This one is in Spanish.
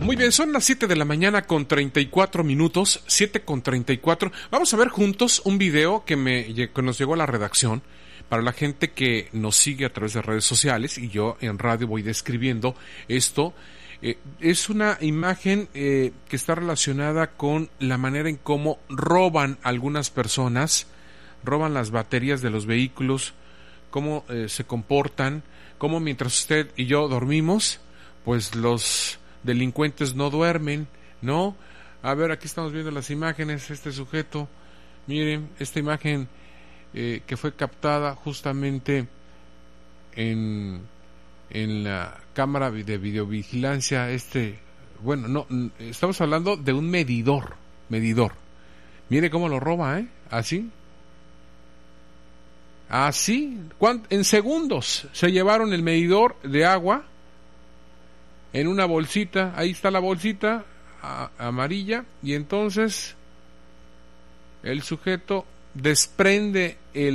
Muy bien, son las 7 de la mañana con 34 minutos, 7 con 34. Vamos a ver juntos un video que nos llegó a la redacción para la gente que nos sigue a través de redes sociales, y yo en radio voy describiendo esto. Es una imagen que está relacionada con la manera en cómo roban algunas personas, roban las baterías de los vehículos, cómo se comportan, cómo mientras usted y yo dormimos, pues los delincuentes no duermen, ¿no? A ver, aquí estamos viendo las imágenes. Este sujeto, miren, esta imagen que fue captada justamente en la cámara de videovigilancia. Estamos hablando de un medidor. Mire cómo lo roba, así, en segundos se llevaron el medidor de agua en una bolsita. Ahí está la bolsita amarilla, y entonces el sujeto desprende